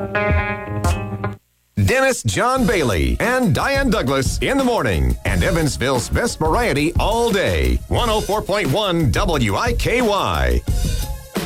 Dennis John Bailey and Diane Douglas in the morning, and Evansville's best variety all day. 104.1 WIKY.